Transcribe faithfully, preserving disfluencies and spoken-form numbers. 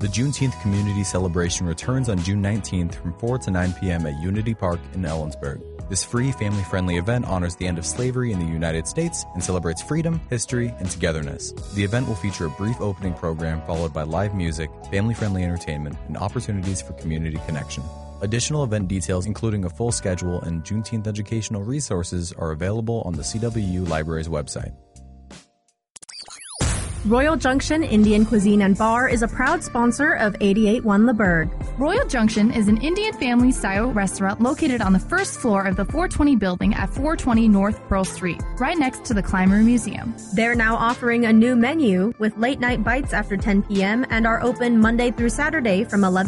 The Juneteenth Community Celebration returns on June nineteenth from four to nine p.m. at Unity Park in Ellensburg. This free, family-friendly event honors the end of slavery in the United States and celebrates freedom, history, and togetherness. The event will feature a brief opening program followed by live music, family-friendly entertainment, and opportunities for community connection. Additional event details, including a full schedule and Juneteenth educational resources, are available on the C W U Library's website. Royal Junction Indian Cuisine and Bar is a proud sponsor of eighty-eight one The Berg. Royal Junction is an Indian family-style restaurant located on the first floor of the four twenty building at four twenty North Pearl Street, right next to the Clymer Museum. They're now offering a new menu with late-night bites after ten p.m. and are open Monday through Saturday from eleven